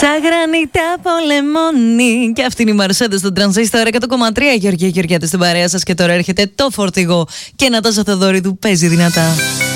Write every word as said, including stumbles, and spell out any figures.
Σαν γρανίτα πολεμώνει. Και αυτή είναι η Μαρσέντε στον Τρανζίστορ εκατό κόμμα τρία. Γεωργία Γεωργιάτη στην παρέα σας. Και τώρα έρχεται το φορτηγό. Και Νατάσα Θεοδωρίδου παίζει δυνατά.